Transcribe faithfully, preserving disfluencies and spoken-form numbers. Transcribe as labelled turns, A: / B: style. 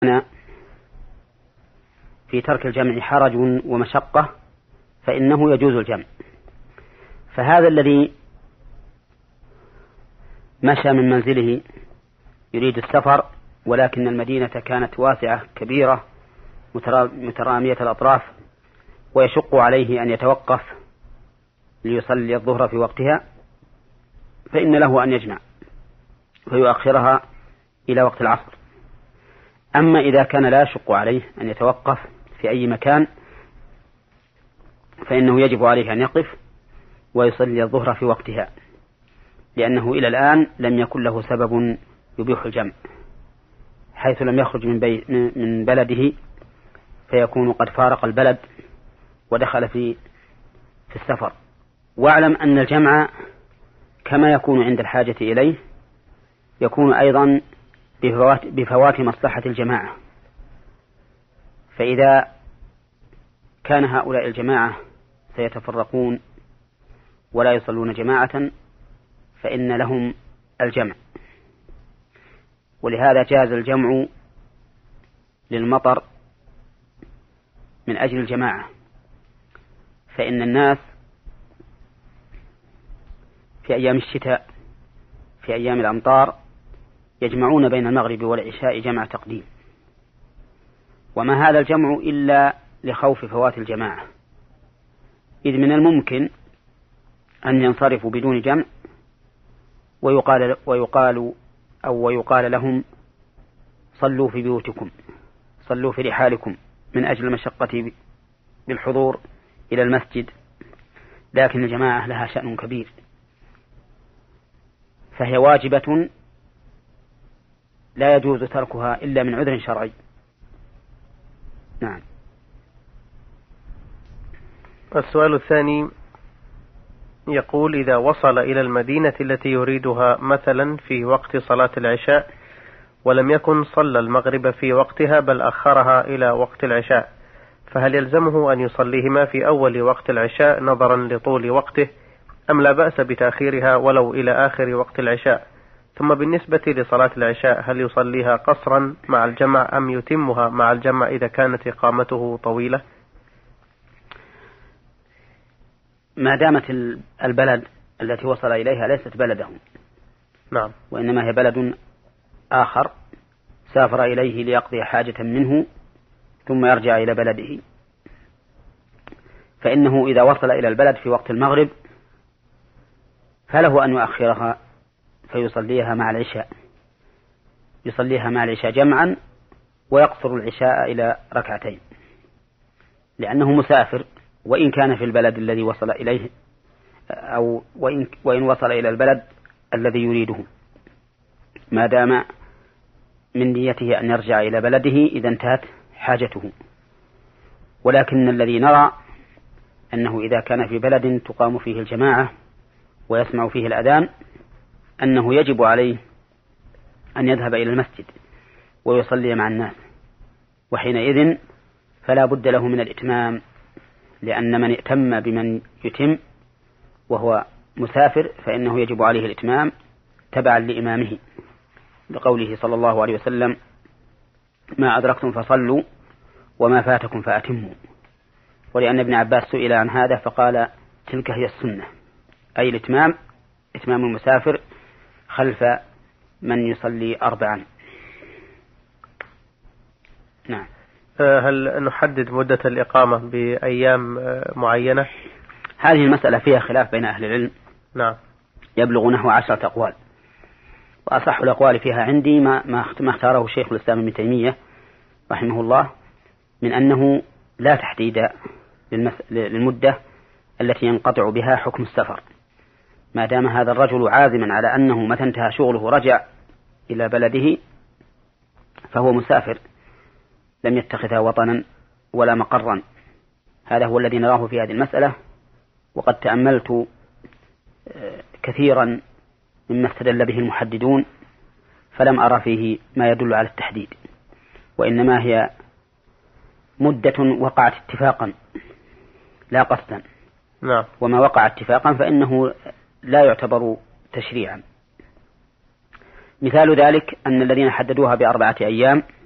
A: في ترك الجمع حرج ومشقة فإنه يجوز الجمع. فهذا الذي مشى من منزله يريد السفر، ولكن المدينة كانت واسعة كبيرة مترامية الأطراف، ويشق عليه أن يتوقف ليصلي الظهر في وقتها، فإن له أن يجمع فيؤخرها إلى وقت العصر. أما إذا كان لا يشق عليه أن يتوقف في أي مكان فإنه يجب عليه أن يقف ويصلي الظهر في وقتها، لأنه إلى الآن لم يكن له سبب يبيح الجمع، حيث لم يخرج من, بي من بلده فيكون قد فارق البلد ودخل في في السفر. واعلم أن الجمع كما يكون عند الحاجة إليه يكون أيضا بفوات, بفوات مصلحة الجماعة. فإذا كان هؤلاء الجماعة سيتفرقون ولا يصلون جماعة فإن لهم الجمع، ولهذا جاز الجمع للمطر من أجل الجماعة، فإن الناس في أيام الشتاء في أيام الأمطار يجمعون بين المغرب والعشاء جمع تقديم، وما هذا الجمع إلا لخوف فوات الجماعة، إذ من الممكن أن ينصرفوا بدون جمع ويقال, ويقال أو ويقال لهم صلوا في بيوتكم، صلوا في رحالكم، من أجل المشقة بالحضور إلى المسجد. لكن الجماعة لها شأن كبير، فهي واجبة لا يجوز تركها إلا من عذر شرعي. نعم.
B: السؤال الثاني يقول: إذا وصل إلى المدينة التي يريدها مثلا في وقت صلاة العشاء ولم يكن صلى المغرب في وقتها بل أخرها إلى وقت العشاء، فهل يلزمه أن يصليهما في أول وقت العشاء نظرا لطول وقته، أم لا بأس بتأخيرها ولو إلى آخر وقت العشاء؟ ثم بالنسبة لصلاة العشاء هل يصليها قصرا مع الجمع أم يتمها مع الجمع إذا كانت إقامته طويلة؟
A: ما دامت البلد التي وصل إليها ليست بلدهم،
B: نعم،
A: وإنما هي بلد آخر سافر إليه ليقضي حاجة منه ثم يرجع إلى بلده، فإنه إذا وصل إلى البلد في وقت المغرب فله أن يؤخرها فيصليها مع العشاء، يصليها مع العشاء جمعا ويقصر العشاء إلى ركعتين، لأنه مسافر، وإن كان في البلد الذي وصل إليه أو وإن, وإن وصل إلى البلد الذي يريده، ما دام من نيته أن يرجع إلى بلده إذا انتهت حاجته. ولكن الذي نرى أنه إذا كان في بلد تقام فيه الجماعة ويسمع فيه الأذان أنه يجب عليه أن يذهب إلى المسجد ويصلي مع الناس، وحينئذ فلا بد له من الإتمام، لأن من ائتم بمن يتم وهو مسافر فإنه يجب عليه الإتمام تبعا لإمامه، لقوله صلى الله عليه وسلم: ما أدركتم فصلوا وما فاتكم فأتموا. ولأن ابن عباس سئل عن هذا فقال: تلك هي السنة، أي الإتمام، إتمام المسافر خلف من يصلي أربعا. نعم.
B: هل نحدد مدة الإقامة بأيام معينة؟
A: هذه المسألة فيها خلاف بين أهل العلم،
B: نعم،
A: يبلغ نحو عشرة أقوال، وأصح الأقوال فيها عندي ما ما اختاره الشيخ الإسلام ابن تيمية رحمه الله، من أنه لا تحديد للمدة التي ينقطع بها حكم السفر، ما دام هذا الرجل عازما على أنه متى انتهى شغله رجع إلى بلده فهو مسافر لم يتخذها وطنا ولا مقرا. هذا هو الذي نراه في هذه المسألة، وقد تأملت كثيرا مما استدل به المحددون فلم أرى فيه ما يدل على التحديد، وإنما هي مدة وقعت اتفاقا لا قصدا،
B: نعم.
A: وما وقع اتفاقا فإنه لا يعتبر تشريعا. مثال ذلك أن الذين حددوها بأربعة أيام